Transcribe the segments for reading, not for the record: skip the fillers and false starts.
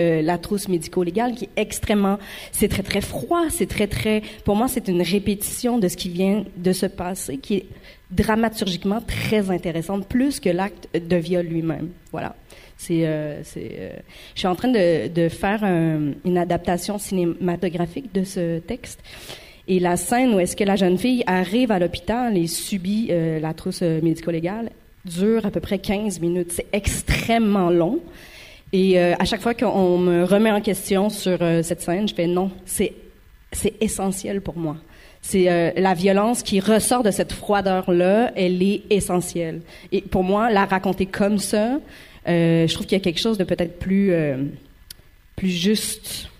la trousse médico-légale qui est extrêmement, c'est très très froid, c'est très très, pour moi c'est une répétition de ce qui vient de se passer, qui est dramaturgiquement très intéressante, plus que l'acte de viol lui-même. Voilà. Je suis en train de faire une adaptation cinématographique de ce texte. Et la scène où est-ce que la jeune fille arrive à l'hôpital et subit la trousse médico-légale dure à peu près 15 minutes. C'est extrêmement long. Et à chaque fois qu'on me remet en question sur cette scène, je fais non, c'est essentiel pour moi. C'est la violence qui ressort de cette froideur-là, elle est essentielle. Et pour moi, la raconter comme ça, je trouve qu'il y a quelque chose de peut-être plus juste.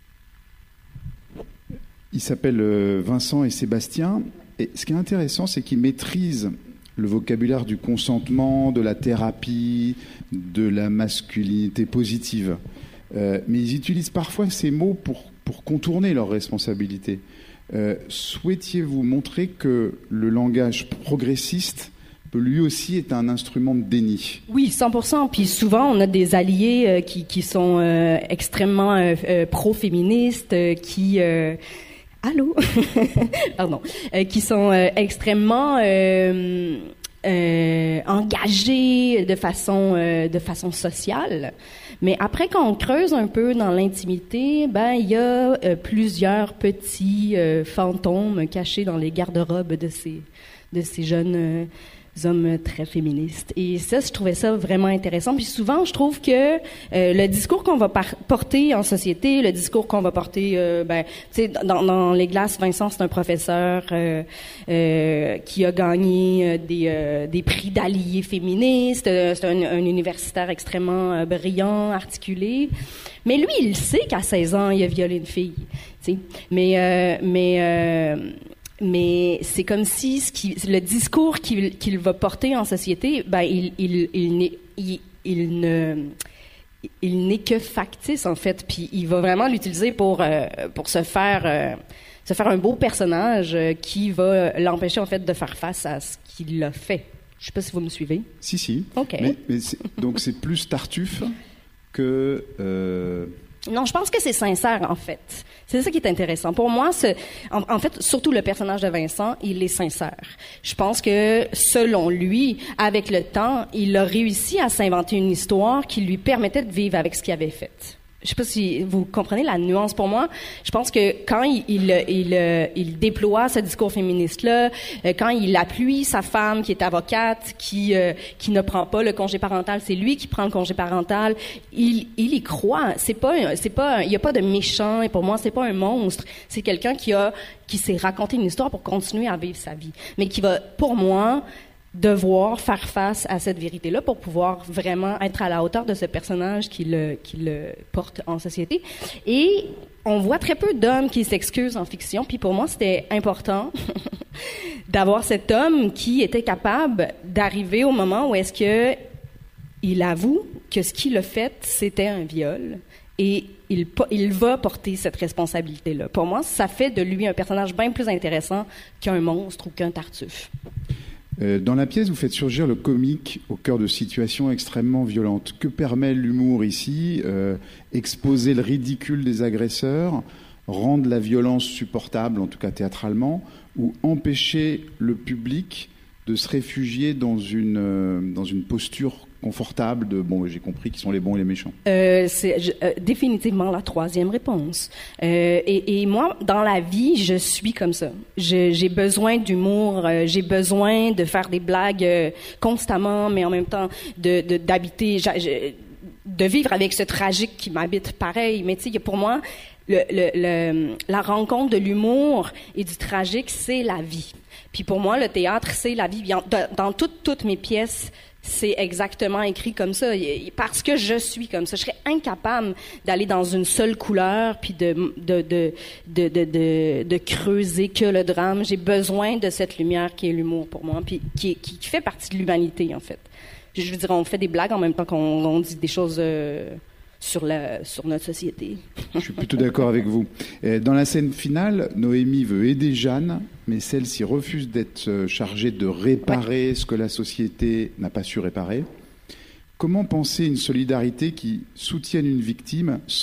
Ils s'appellent Vincent et Sébastien. Et ce qui est intéressant, c'est qu'ils maîtrisent le vocabulaire du consentement, de la thérapie, de la masculinité positive. Mais ils utilisent parfois ces mots pour contourner leurs responsabilités. Souhaitiez-vous montrer que le langage progressiste peut lui aussi être un instrument de déni? Oui, 100%. Puis souvent, on a des alliés qui sont extrêmement pro-féministes, qui... Allô? Pardon. Qui sont extrêmement engagés de façon sociale. Mais après, quand on creuse un peu dans l'intimité, il y a plusieurs petits fantômes cachés dans les garde-robes de ces jeunes hommes très féministes. Et ça, je trouvais ça vraiment intéressant. Puis souvent, je trouve que le discours qu'on va porter en société, le discours qu'on va porter, tu sais, dans les glaces, Vincent, c'est un professeur qui a gagné des prix d'alliés féministes. C'est un universitaire extrêmement brillant, articulé. Mais lui, il sait qu'à 16 ans, il a violé une fille. Tu sais. Mais c'est comme si le discours qu'il va porter en société, il n'est que factice en fait, puis il va vraiment l'utiliser pour se faire un beau personnage qui va l'empêcher en fait de faire face à ce qu'il a fait. Je sais pas si vous me suivez. Si. Ok. Mais donc c'est plus Tartuffe que. Non, je pense que c'est sincère, en fait. C'est ça qui est intéressant. Pour moi, en fait, surtout le personnage de Vincent, il est sincère. Je pense que, selon lui, avec le temps, il a réussi à s'inventer une histoire qui lui permettait de vivre avec ce qu'il avait fait. Je sais pas si vous comprenez la nuance. Pour moi, je pense que quand il déploie ce discours féministe-là, quand il appuie sa femme qui est avocate, qui ne prend pas le congé parental, c'est lui qui prend le congé parental. Il y croit. Il y a pas de méchant. Et pour moi, c'est pas un monstre. C'est quelqu'un qui s'est raconté une histoire pour continuer à vivre sa vie, mais qui va, pour moi, devoir faire face à cette vérité-là pour pouvoir vraiment être à la hauteur de ce personnage qui le porte en société. Et on voit très peu d'hommes qui s'excusent en fiction, puis pour moi, c'était important d'avoir cet homme qui était capable d'arriver au moment où est-ce que il avoue que ce qu'il a fait, c'était un viol, et il va porter cette responsabilité-là. Pour moi, ça fait de lui un personnage bien plus intéressant qu'un monstre ou qu'un Tartuffe. Dans la pièce, vous faites surgir le comique au cœur de situations extrêmement violentes. Que permet l'humour ici? Exposer le ridicule des agresseurs, rendre la violence supportable, en tout cas théâtralement, ou empêcher le public de se réfugier dans une posture confortable de bon, j'ai compris qui sont les bons et les méchants. C'est définitivement la troisième réponse. Et moi, dans la vie, je suis comme ça. J'ai besoin d'humour, j'ai besoin de faire des blagues constamment, mais en même temps d'habiter, de vivre avec ce tragique qui m'habite pareil. Mais tu sais, pour moi, la rencontre de l'humour et du tragique, c'est la vie. Puis pour moi, le théâtre, c'est la vie. Dans toutes mes pièces, c'est exactement écrit comme ça, parce que je suis comme ça. Je serais incapable d'aller dans une seule couleur puis de creuser que le drame. J'ai besoin de cette lumière qui est l'humour pour moi, puis qui fait partie de l'humanité en fait. Je veux dire, on fait des blagues en même temps qu'on dit des choses sur notre société. Je suis plutôt d'accord avec vous. Dans la scène finale, Noémie veut aider Jeanne, mais celle-ci refuse d'être chargée de réparer ce que la société n'a pas su réparer. Comment penser une solidarité qui soutienne une victime